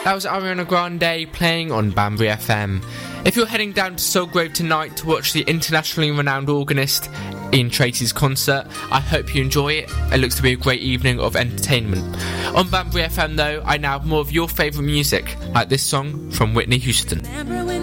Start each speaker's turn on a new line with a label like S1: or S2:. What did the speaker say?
S1: That was Ariana Grande playing on Banbury FM. If you're heading down to Soulgrave tonight to watch the internationally renowned organist Ian Tracy's concert, I hope you enjoy it. It looks to be a great evening of entertainment. On Banbury FM though, I now have more of your favourite music, like this song from Whitney Houston.